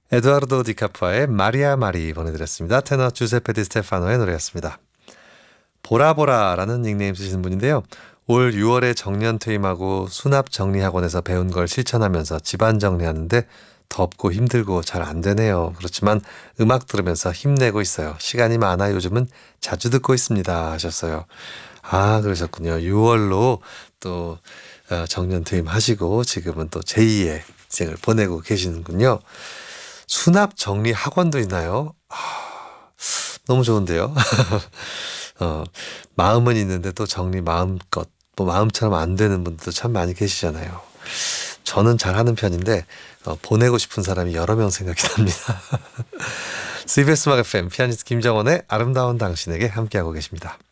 에두아르도 디카프아의 마리아 마리 보내드렸습니다. 테너 주세페 디 스테파노의 노래였습니다. 보라보라라는 닉네임 쓰시는 분인데요. 올 6월에 정년 퇴임하고 수납정리학원에서 배운 걸 실천하면서 집안 정리하는데 덥고 힘들고 잘 안 되네요. 그렇지만 음악 들으면서 힘내고 있어요. 시간이 많아 요즘은 자주 듣고 있습니다 하셨어요. 아, 그러셨군요. 6월로 또 정년 퇴임하시고 지금은 또 제2의 생을 보내고 계시는군요. 수납정리 학원도 있나요? 너무 좋은데요. 어, 마음은 있는데 또 정리 마음껏 뭐 마음처럼 안 되는 분들도 참 많이 계시잖아요. 저는 잘하는 편인데 보내고 싶은 사람이 여러 명 생각이 납니다. CBS 음악 FM 피아니스트 김정원의 아름다운 당신에게 함께하고 계십니다.